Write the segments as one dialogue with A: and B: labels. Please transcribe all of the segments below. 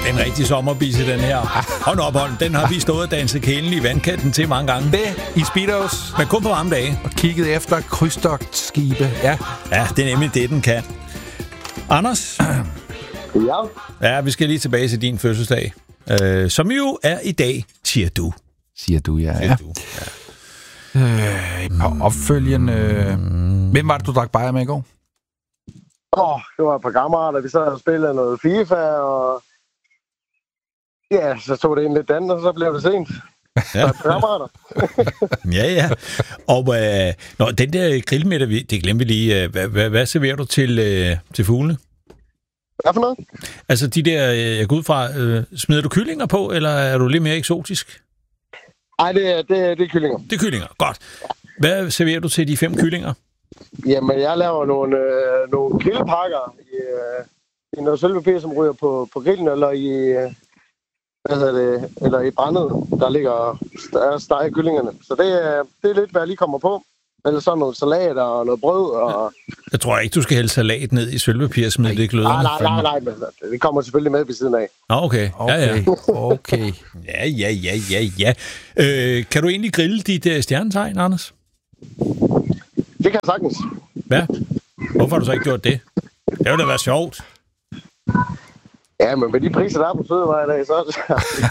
A: en rigtig sommerbise, den her. Hold op, Holm. Den har vi stået og danset kælen i vandkanten til mange gange.
B: Det i Speedos.
A: Men kun på varme dage.
B: Og kigget efter krydstogtskibe. Ja.
A: Ja, det er nemlig det, den kan. Anders?
C: Ja.
A: Ja, vi skal lige tilbage til din fødselsdag. Som jo er i dag, siger du.
B: Siger du, ja.
A: Siger du. Ja.
B: Et par opfølgende... Hvem var det, du drak bajer med i går?
C: Det var et par kammerater, vi sad og spillede noget FIFA, og ja, så tog det en lidt andet, og så blev det sent.
A: Ja.
C: Så et par kammerater.
A: Ja. Og den der grillmiddag, det glemte vi lige. Hvad serverer du til fuglene?
C: Hvad for noget?
A: Altså de der, jeg går ud fra, smider du kyllinger på, eller er du lidt mere eksotisk?
C: Nej, det er kyllinger.
A: Det er kyllinger, godt. Hvad serverer du til de 5 kyllinger?
C: Jamen, jeg laver nogle grillpakker i noget sølvpapir, som ryger på grillen, eller i, eller i brændet, der ligger stege kyllingerne. Så det er lidt, hvad jeg lige kommer på. Eller så noget salat og noget brød. Og...
A: Jeg tror ikke, du skal hælde salat ned i sølvpapir og smide det i gløderne.
C: Nej, men det kommer selvfølgelig med ved siden af.
A: Okay. Ja.
B: Okay.
A: Ja. Kan du egentlig grille dit stjernetegn, Anders?
C: Det kan jeg sagtens.
A: Hvad? Hvorfor har du så ikke gjort det? Det ville da være sjovt.
C: Ja, men med de priser, der er på fødevarer i dag, så er det...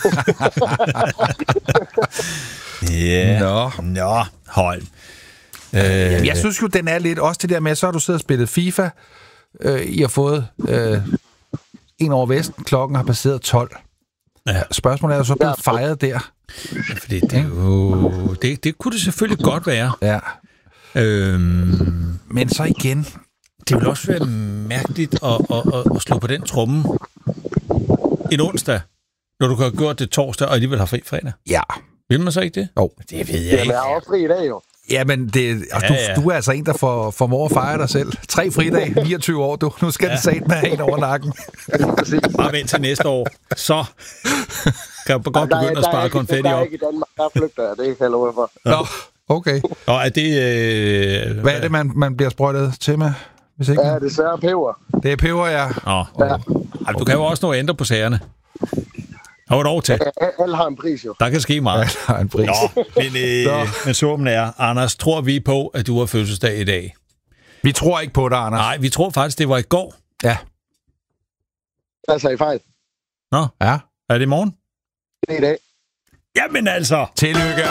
A: Ja. Nå, hold.
B: Jeg synes jo, den er lidt også det der med, så har du siddet og spillet FIFA. I har fået en over Vesten. Klokken har passeret 12.
A: Ja.
B: Spørgsmålet er jo så blevet fejret der.
A: Ja, fordi det kunne det selvfølgelig godt være.
B: Ja. Men så igen...
A: Det vil også være mærkeligt at slå på den tromme en onsdag, når du kan have gjort det torsdag og alligevel har fri fredag.
B: Ja.
A: Vil man så ikke det?
B: Jo.
A: Det ved jeg
C: Jamen,
A: ikke.
C: jeg er også fri i dag, jo.
B: Jamen, du er altså en, der formår at fejre dig selv. 3 fridage, 29 år, du. Nu skal det satme have en over nakken.
A: Bare vent til næste år. Så kan du godt begynde at spare konfetti op.
C: Der er ikke i Danmark, der flygter jeg. Det kan jeg love for.
B: Nå, okay.
A: Og er det...
B: Hvad er det, man bliver sprøjtet til med? Hvis ikke?
C: Ja, det er svære peber.
B: Det er peber, ja.
A: Ja. Du kan jo også nå at ændre på sagerne. Og dog til.
C: Alle har en pris, jo.
A: Der kan ske meget.
B: Ja, der er en pris.
A: Men summen er, Anders, tror vi på, at du har fødselsdag i dag?
B: Vi tror ikke på dig, Anders.
A: Nej, vi tror faktisk, det var i går.
B: Ja.
C: Altså, i fejl.
A: Nå,
B: ja.
A: er det i morgen?
C: Det er i dag.
A: Jamen altså.
B: Tillykke.